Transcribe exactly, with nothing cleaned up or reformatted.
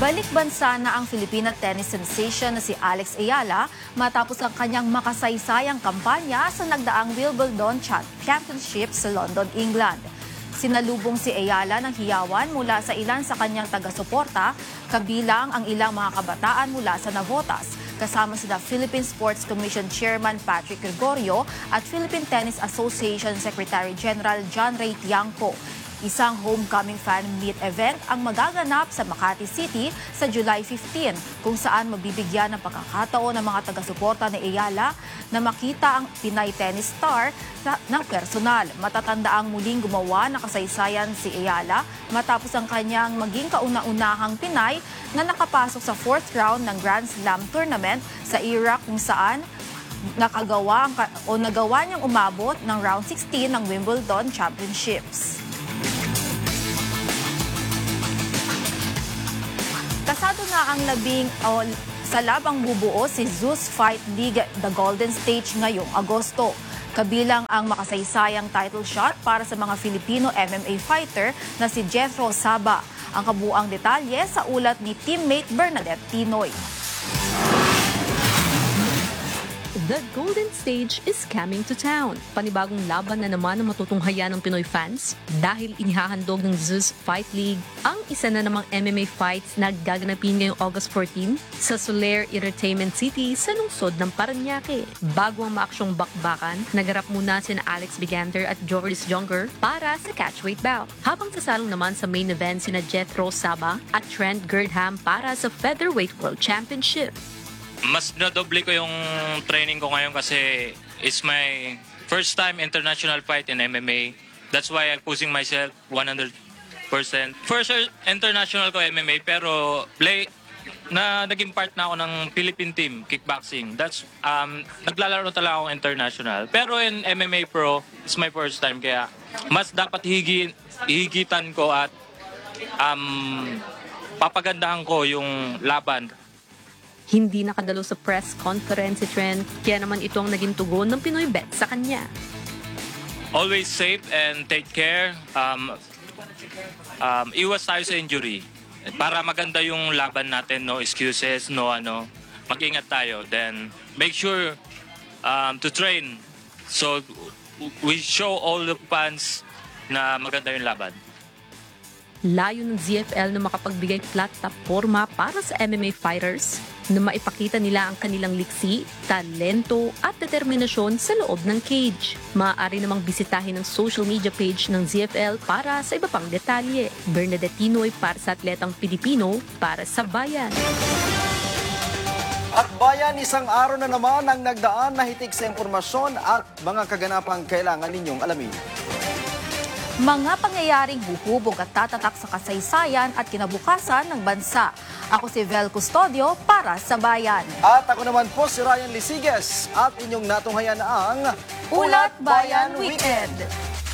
Balik bansa na ang Filipina tennis sensation na si Alex Ayala matapos ang kanyang makasaysayang kampanya sa nagdaang Wimbledon Championship sa London, England. Sinalubong si Ayala ng hiyawan mula sa ilan sa kanyang taga-suporta, kabilang ang ilang mga kabataan mula sa Navotas, kasama sina Philippine Sports Commission Chairman Patrick Gregorio at Philippine Tennis Association Secretary General John Ray Tiangco. Isang homecoming fan meet event ang magaganap sa Makati City sa July fifteenth, kung saan mabibigyan ng pagkakataon ng mga taga-suporta ni Ayala na makita ang Pinay tennis star sa, ng personal. Matatanda ang muling gumawa ng kasaysayan si Ayala matapos ang kanyang maging kauna-unahang Pinay na nakapasok sa fourth round ng Grand Slam tournament sa era kung saan nakagawa o nagawa niyang umabot ng round sixteen ng Wimbledon Championships. Kasado na ang labing o sa labang bubuo si Zeus Fight League The Golden Stage ngayong Agosto. Kabilang ang makasaysayang title shot para sa mga Filipino M M A fighter na si Jethro Saba. Ang kabuuang detalye sa ulat ni teammate Bernadette Tinoy. The Golden Stage is coming to town. Panibagong laban na naman ang matutunghayan ng Pinoy fans dahil inihahandog ng Zeus Fight League ang isa na namang M M A fights na gaganapin ngayong August fourteenth sa Soler Entertainment City sa lungsod ng Parañaque. Bago ang maaksyong bakbakan, nagarap muna sina Alex Bigander at Joris Jonger para sa catchweight bout. Habang sasalong naman sa main event sina Jethro Saba at Trent Girdham para sa Featherweight World Championship. Mas nadoble ko yung training ko ngayon kasi it's my first time international fight in M M A. That's why I'm pushing myself one hundred percent. First international ko M M A pero play na naging part na ako ng Philippine team kickboxing. That's um naglalaro talaga ako international. Pero in M M A Pro, it's my first time kaya mas dapat higi higitan ko at um papagandahan ko yung laban. Hindi nakadalo sa press conference si Trent, kaya naman ito ang naging tugon ng Pinoy bet sa kanya. Always safe and take care. Um, um, iwas tayo sa injury. Para maganda yung laban natin, no excuses, no ano. Mag-ingat tayo. Then make sure um, to train. So we show all the fans na maganda yung laban. Layo ng Z F L na makapagbigay platforma para sa M M A fighters na maipakita nila ang kanilang liksi, talento at determinasyon sa loob ng cage. Maaari namang bisitahin ang social media page ng Z F L para sa iba pang detalye. Bernadette Tinoy para sa Atletang Pilipino para sa Bayan. At Bayan, isang araw na naman ang nagdaan na hitik sa impormasyon at mga kaganapang kailangan ninyong alamin. Mga pangyayaring huhubog at tatatak sa kasaysayan at kinabukasan ng bansa. Ako si Vel Custodio para sa Bayan. At ako naman po si Ryan Lisiges at inyong natunghayan ang Ulat Bayan Weekend.